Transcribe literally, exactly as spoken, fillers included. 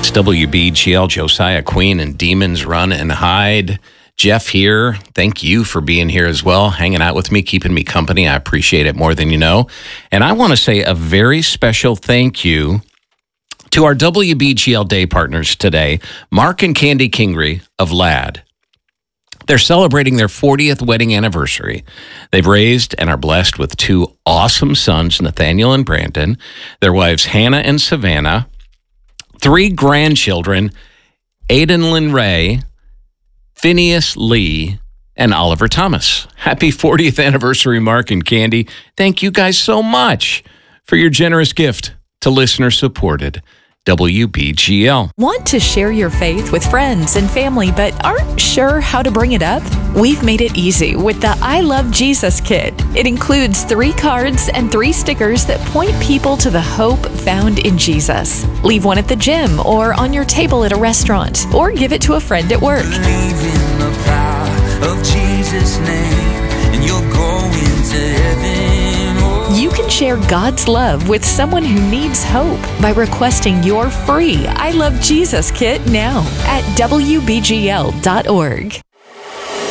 It's W B G L, Josiah Queen and Demons Run and Hide. Jeff here. Thank you for being here as well, hanging out with me, keeping me company. I appreciate it more than you know. And I want to say a very special thank you to our W B G L Day partners today, Mark and Candy Kingry of Ladd. They're celebrating their fortieth wedding anniversary. They've raised and are blessed with two awesome sons, Nathaniel and Brandon, their wives Hannah and Savannah, three grandchildren, Aiden Lynn Ray, Phineas Lee, and Oliver Thomas. Happy fortieth anniversary, Mark and Candy. Thank you guys so much for your generous gift to listener-supported W B G L. Want to share your faith with friends and family but aren't sure how to bring it up? We've made it easy with the I Love Jesus Kit. It includes three cards and three stickers that point people to the hope found in Jesus. Leave one at the gym or on your table at a restaurant, or give it to a friend at work. Believe in the power of Jesus' name, and you're going to heaven. You can share God's love with someone who needs hope by requesting your free I Love Jesus Kit now at W B G L dot org.